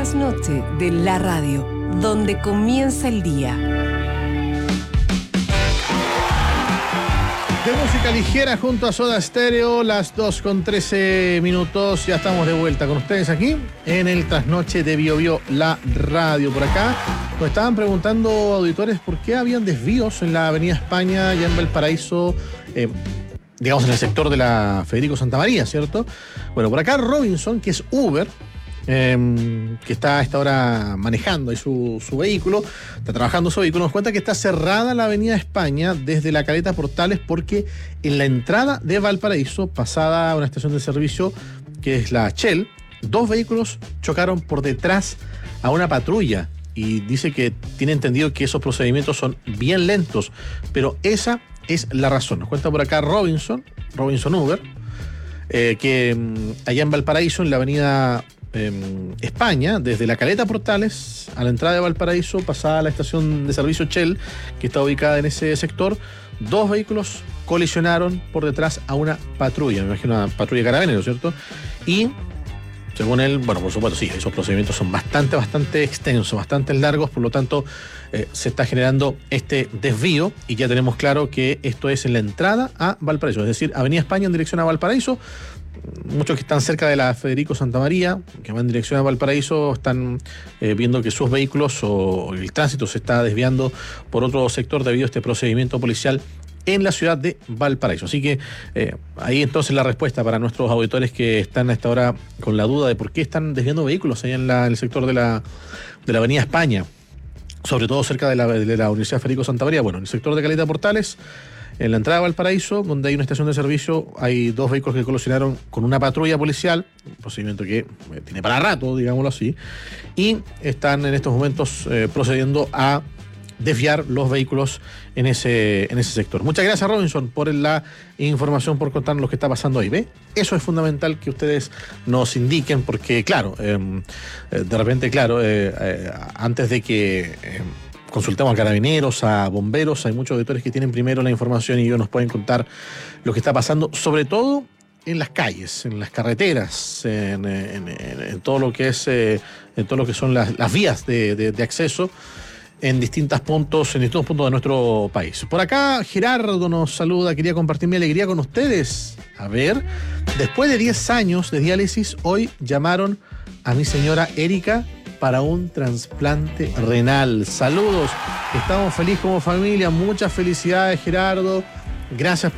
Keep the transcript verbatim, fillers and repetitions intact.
trasnoche de la radio, donde comienza el día. De música ligera junto a Soda Stereo, las dos con trece minutos. Ya estamos de vuelta con ustedes aquí en el trasnoche de Bio Bio, la radio. Por acá nos estaban preguntando auditores por qué habían desvíos en la Avenida España, allá en Valparaíso, eh, digamos en el sector de la Federico Santa María, ¿cierto? Bueno, por acá Robinson, que es Uber, Eh, que está a esta hora manejando ahí su, su vehículo, está trabajando su vehículo, nos cuenta que está cerrada la Avenida España desde la Caleta Portales porque en la entrada de Valparaíso, pasada a una estación de servicio que es la Shell, dos vehículos chocaron por detrás a una patrulla y dice que tiene entendido que esos procedimientos son bien lentos, pero esa es la razón. Nos cuenta por acá Robinson, Robinson Uber, eh, que mm, allá en Valparaíso, en la Avenida Eh, España, desde la Caleta Portales a la entrada de Valparaíso, pasada a la estación de servicio Shell, que está ubicada en ese sector, dos vehículos colisionaron por detrás a una patrulla, me imagino una patrulla de carabineros, ¿cierto? Y según él, bueno, por supuesto, sí, esos procedimientos son bastante, bastante extensos, bastante largos, por lo tanto, eh, se está generando este desvío y ya tenemos claro que esto es en la entrada a Valparaíso, es decir, Avenida España en dirección a Valparaíso. Muchos que están cerca de la Federico Santa María, que van en dirección a Valparaíso, están eh, viendo que sus vehículos o el tránsito se está desviando por otro sector debido a este procedimiento policial en la ciudad de Valparaíso. Así que eh, ahí entonces la respuesta para nuestros auditores que están a esta hora con la duda de por qué están desviando vehículos allá en, la, en el sector de la, de la Avenida España, sobre todo cerca de la, de la Universidad Federico Santa María. Bueno, en el sector de Caleta Portales, en la entrada de Valparaíso, donde hay una estación de servicio, hay dos vehículos que colisionaron con una patrulla policial, un procedimiento que tiene para rato, digámoslo así, y están en estos momentos eh, procediendo a desviar los vehículos en ese, en ese sector. Muchas gracias, Robinson, por la información, por contarnos lo que está pasando ahí. ¿Ve? Eso es fundamental que ustedes nos indiquen, porque, claro, eh, de repente, claro, eh, eh, antes de que Eh, consultemos a carabineros, a bomberos, hay muchos auditores que tienen primero la información y ellos nos pueden contar lo que está pasando, sobre todo en las calles, en las carreteras, en, en, en, en todo lo que es, eh, en todo lo que son las, las vías de, de, de acceso en distintos puntos, en distintos puntos de nuestro país. Por acá Gerardo nos saluda, quería compartir mi alegría con ustedes. A ver, después de diez años de diálisis, hoy llamaron a mi señora Erika para un trasplante renal. Saludos, estamos felices como familia, muchas felicidades, Gerardo, gracias